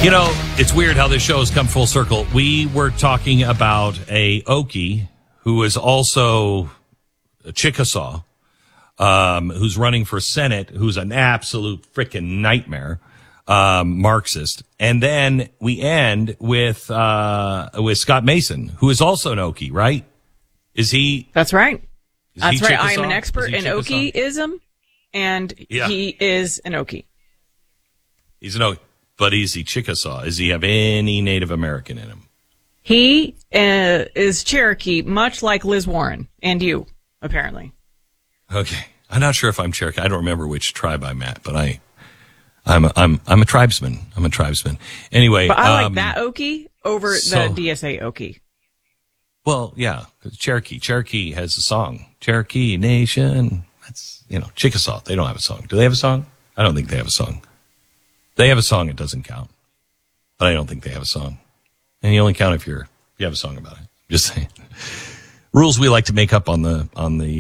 You know, it's weird how this show has come full circle. We were talking about a Okie who is also a Chickasaw, who's running for Senate, who's an absolute freaking nightmare, Marxist. And then we end with Scott Mason, who is also an Okie, right? Is he? That's right. That's right. Chickasaw? I am an expert in Chickasaw? Okieism, and he is an Okie. He's an Okie. But is he Chickasaw? Does he have any Native American in him? He is Cherokee, much like Liz Warren and you, apparently. Okay, I'm not sure if I'm Cherokee. I don't remember which tribe I'm at, but I'm a tribesman. I'm a tribesman. Anyway, but I like that Okie over the DSA Okie. Well, yeah, 'cause Cherokee has a song, Cherokee Nation. That's Chickasaw. They don't have a song. Do they have a song? I don't think they have a song. They have a song, it doesn't count. But I don't think they have a song. And you only count if you have a song about it. Just saying. Rules we like to make up on the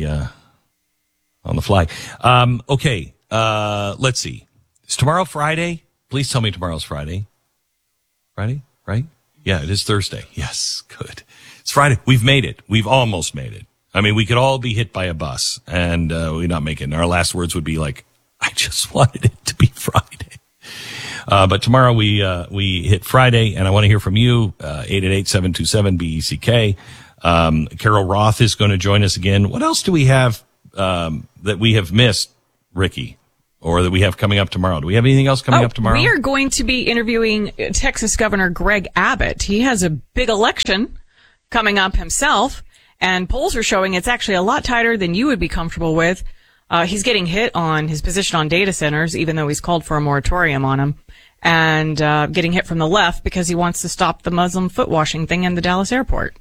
fly. Okay. Let's see. Is tomorrow Friday? Please tell me tomorrow's Friday. Friday, right? Yeah, it is Thursday. Yes, good. It's Friday. We've made it. We've almost made it. I mean, we could all be hit by a bus and we not make it. And our last words would be like, I just wanted it to be Friday. But tomorrow we hit Friday, and I want to hear from you, 888-727-BECK. Carol Roth is going to join us again. What else do we have that we have missed, Ricky, or that we have coming up tomorrow? Do we have anything else coming up tomorrow? We are going to be interviewing Texas Governor Greg Abbott. He has a big election coming up himself, and polls are showing it's actually a lot tighter than you would be comfortable with. He's getting hit on his position on data centers, even though he's called for a moratorium on them, and getting hit from the left because he wants to stop the Muslim foot washing thing in the Dallas airport.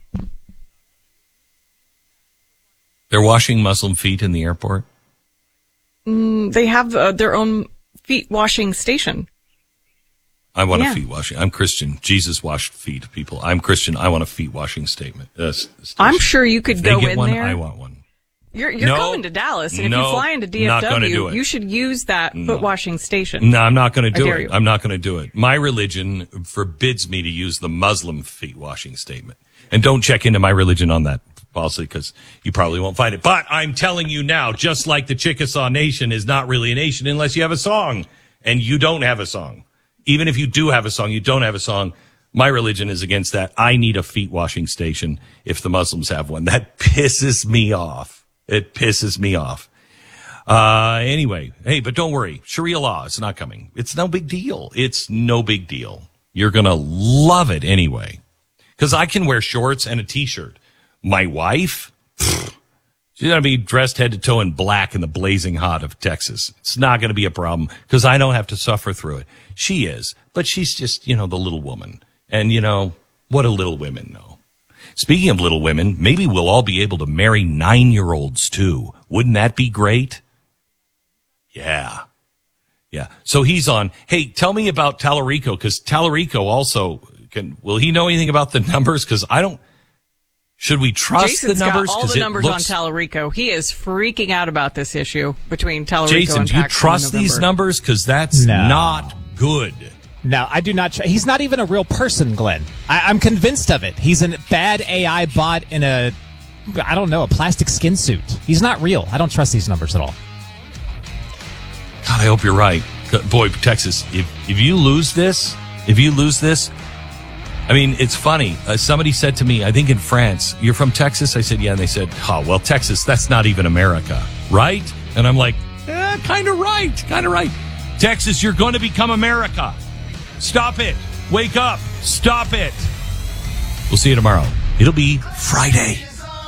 They're washing Muslim feet in the airport? They have their own feet washing station. I want a feet washing. I'm Christian. Jesus washed feet, people. I'm Christian. I want a feet washing station. I'm sure you could go in one, there. I want one. You're going to Dallas, and if you fly into DFW, you should use that foot washing station. No, I'm not going to do it. I'm not going to do it. My religion forbids me to use the Muslim feet washing statement. And don't check into my religion on that policy because you probably won't find it. But I'm telling you now, just like the Chickasaw Nation is not really a nation unless you have a song. And you don't have a song. Even if you do have a song, you don't have a song. My religion is against that. I need a feet washing station if the Muslims have one. That pisses me off. It pisses me off. Anyway, hey, but don't worry. Sharia law is not coming. It's no big deal. It's no big deal. You're going to love it anyway. Because I can wear shorts and a T-shirt. My wife, she's going to be dressed head to toe in black in the blazing hot of Texas. It's not going to be a problem because I don't have to suffer through it. She is. But she's just, the little woman. And, what do little women know? Speaking of little women, maybe we'll all be able to marry 9-year-olds too. Wouldn't that be great? Yeah. Yeah. So he's on. Hey, tell me about Tallarico, because Tallarico also will he know anything about the numbers? Because I don't. Should we trust Jason's the numbers? Got all the numbers on Tallarico. He is freaking out about this issue between Tallarico Jason, and do you Paxton trust these numbers? Because that's not good. No, I do not. He's not even a real person, Glenn. I'm convinced of it. He's a bad AI bot in a plastic skin suit. He's not real. I don't trust these numbers at all. God, I hope you're right. Boy, Texas, if you lose this, I mean, it's funny. Somebody said to me, I think in France, you're from Texas? I said, yeah. And they said, well, Texas, that's not even America, right? And I'm like, kind of right. Texas, you're going to become America. Stop it. Wake up. Stop it. We'll see you tomorrow. It'll be Friday.